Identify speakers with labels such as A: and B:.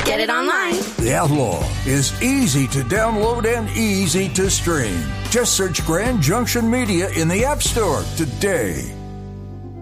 A: Get it online.
B: The Outlaw is easy to download and easy to stream. Just search Grand Junction Media in the App Store today.